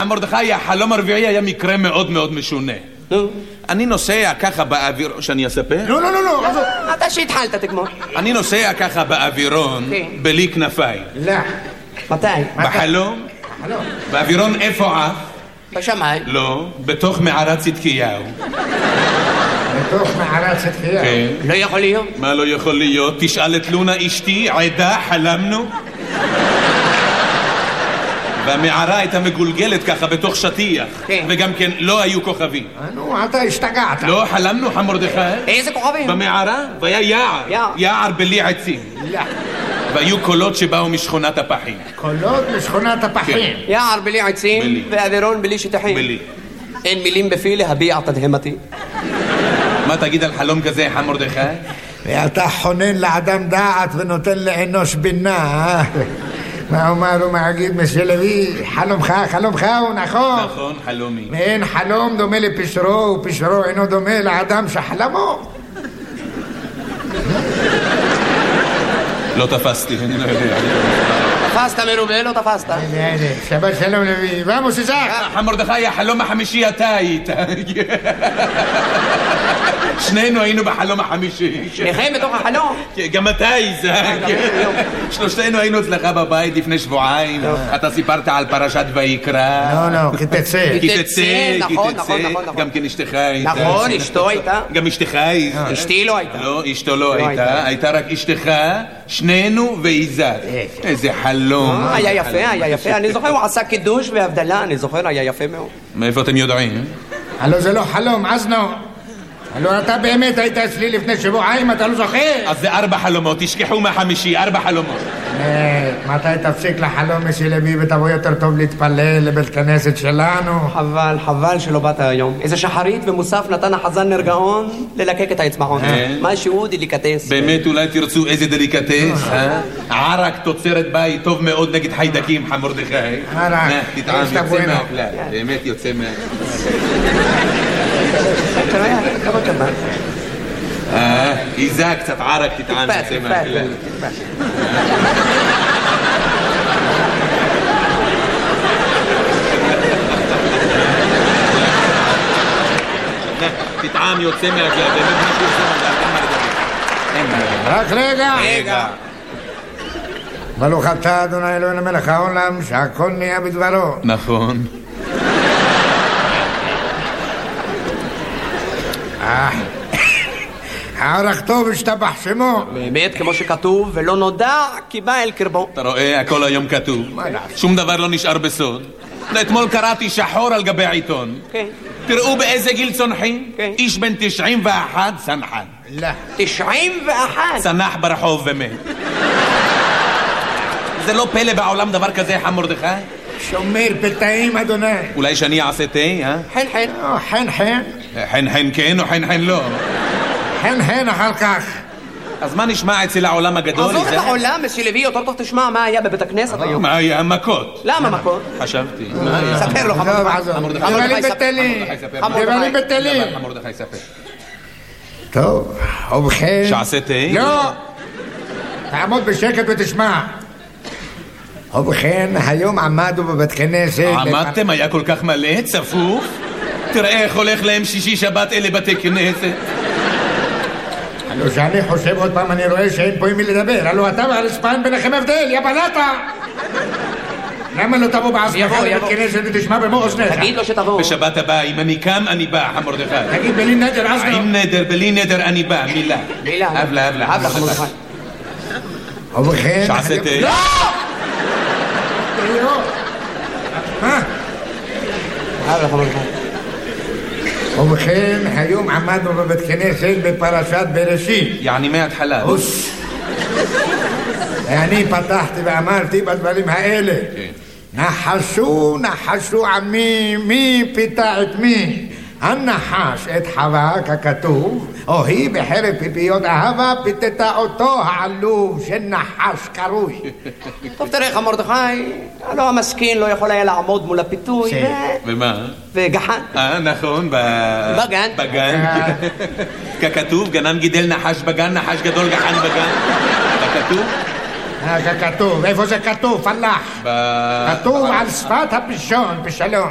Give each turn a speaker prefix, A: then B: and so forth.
A: מרדכי, החלום הרביעי היה מקרה מאוד מאוד משונה. אני נוסע ככה באוויר... שאני אספר?
B: לא, עזוב.
C: אתה שהתחלת תגמור.
A: אני נוסע ככה באווירון, בלי כנפיים.
B: לא.
C: מתי?
A: בחלום? באווירון איפה עף?
C: בשמיים.
A: לא, בתוך מערת צדקיהו.
B: בתוך מערת צדקיהו?
A: כן.
C: לא יכול להיות.
A: מה לא יכול להיות? תשאל את לונה אשתי, עדה, חלמנו. והמערה הייתה מגולגלת ככה בתוך שטיח.
C: כן.
A: וגם כן לא היו כוכבים.
B: נו, אתה השתגעת.
A: לא, חלמנו חמרדכי.
C: איזה כוכבים?
A: במערה, והיה יער. יער בלי עצים.
B: לא.
A: והיו קולות שבאו משכונת הפחים.
B: קולות משכונת הפחים.
C: יער בלי עצים
A: בלי.
C: ואווירון בלי שטחים.
A: בלי.
C: אין מילים בפי להביע תדהמתי.
A: מה תגיד על חלום כזה, חמרדכי?
B: ואתה חונן לאדם דעת ונותן לאנוש בינה. מה אומר ומגיד מסלוי? חלומך הוא נכון.
A: נכון, חלומי.
B: ואין חלום דומה לפשרו, ופשרו אינו דומה לאדם שחלמו.
A: לא תפסתי, אני לא יודע.
C: תפסת מרובה, לא תפסת.
B: שבת שלום לוי. ועמוס איזק.
A: מרדכי, החלום החמישי אתה היית. שנינו היינו בחלום החמישי.
C: שניכם בתוך החלום?
A: גם אתה איזק. שלושתנו היינו אצלך בבית לפני שבועיים. אתה סיפרת על פרשת ויקרא.
B: לא, כי תצא.
C: נכון.
A: גם כן אשתך הייתה.
C: נכון, אשתו הייתה.
A: גם אשתך הייתה.
C: אשתי לא הייתה.
A: לא, אשתו לא הייתה. הייתה רק אשתך, שנינו ואיזק. איזה חלום.
C: היה יפה. אני זוכר, הוא עשה קידוש והבדלה, אני זוכר, היה יפה מאוד.
A: מאיפה אתם יודעים?
B: הלו זה לא חלום, אזנו. הלו אתה באמת היית אצלי לפני שבועיים, אתה לא זוכר?
A: אז זה 4 חלומות, תשכחו מהחמישי, 4 חלומות.
B: מתי תפסיק לחלום מסילבי ותבוא יותר טוב להתפלל לבית כנסת שלנו?
C: חבל שלא באת היום. איזה שחרית ומוסף נתן החזן נרגעון ללקק את האצבעון. משהו דליקטס.
A: באמת אולי תרצו איזה דליקטס, ערק תוצרת בית טוב מאוד נגד חיידקים, חמרדכי.
B: ערק,
A: תטעם, יוצא מהכלל, באמת יוצא
C: כמה קטן.
A: איזה קצת ערק תטעם, יוצא מהכלל. תטעם יוצא מהכלל, באמת משהו יוצא מהכלל.
B: רק רגע. ברוך אתה אדוני אלוהינו מלך העולם שהכל נהיה בדברו.
A: נכון.
B: הערך טוב השתבח שמו.
C: באמת כמו שכתוב, ולא נודע כי בא אל קרבו.
A: אתה רואה, הכל היום כתוב. שום דבר לא נשאר בסוד. אתמול קראתי שחור על גבי העיתון. תראו באיזה גיל צונחים. איש בן 91 צנחן.
C: 91?
A: צנח ברחוב ומת. זה לא פלא בעולם דבר כזה, חמרדכי?
B: שומר פתאים אדוני.
A: אולי שאני אעשה תה,
C: חן.
A: חן כן או חן לא?
B: חן אחר כך.
A: אז מה נשמע אצל העולם הגדול?
C: עזוב את העולם, מסילבי, יותר טוב תשמע מה היה בבית הכנסת היום.
A: מה היה? מכות.
C: למה מכות?
A: חשבתי.
C: ספר לו,
B: דבלים בטלים.
A: חמרדכי ספר.
B: טוב, ובכן.
A: שעשה תה?
B: לא. תעמוד בשקט ותשמע. ובכן, היום עמדו בבית כנסת.
A: עמדתם? היה כל כך מלא? צפוף? תראה איך הולך להם שישי שבת אלה בתי כנסת.
B: הלו שאני חושב עוד פעם, אני רואה שאין פה עם מי לדבר. הלו אתה והרצפה אין ביניכם הבדל, יא בלטה. למה לא תבוא בעצמך לבית כנסת ותשמע במו אוזניך?
C: תגיד לו שתבוא.
A: בשבת הבאה, אם אני קם, אני בא, חמרדכי.
B: תגיד בלי נדר, אז לא.
A: עם נדר, בלי נדר, אני בא, מילה. הבלה.
B: ובכן...
A: שעשה תה?
B: לא! מה? ובכן, היום עמדנו בבית כנסת בפרשת בראשית.
A: יעני מההתחלה.
B: אני פתחתי ואמרתי בדברים האלה. נחשו עמי, מי פיתה את מי? הנחש את חווה ככתוב, או היא בחרב פיפיות אהבה פיתתה אותו העלוב של נחש קרוי.
C: טוב תראה מרדכי, הלא המסכין לא יכול היה לעמוד מול הפיתוי.
A: ומה?
C: וגחן.
A: נכון,
C: בגן.
A: ככתוב, גנן גידל נחש בגן, נחש גדול גחן בגן. ככתוב?
B: ככתוב, איפה זה כתוב? פלח. כתוב על שפת הפישון, בשלום.